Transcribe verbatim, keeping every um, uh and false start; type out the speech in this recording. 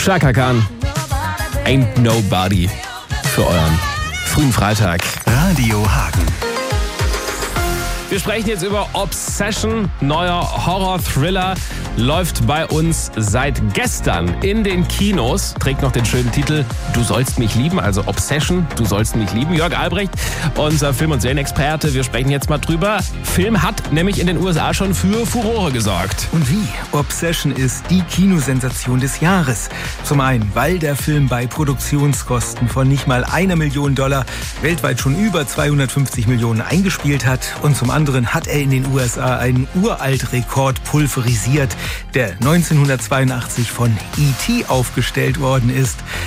Chaka Khan, Ain't Nobody für euren frühen Freitag. Radio Hagen. Wir sprechen jetzt über Obsession, neuer Horror-Thriller, läuft bei uns seit gestern in den Kinos, trägt noch den schönen Titel Du sollst mich lieben, also Obsession, Du sollst mich lieben. Jörg Albrecht, unser Film- und Serienexperte, wir sprechen jetzt mal drüber. Film hat nämlich in den U S A schon für Furore gesorgt. Und wie? Obsession ist die Kinosensation des Jahres. Zum einen, weil der Film bei Produktionskosten von nicht mal einer Million Dollar weltweit schon über zweihundertfünfzig Millionen eingespielt hat. Und zum anderen hat er in den U S A einen Uralt-Rekord pulverisiert, der neunzehnhundertzweiundachtzig von E T aufgestellt worden ist.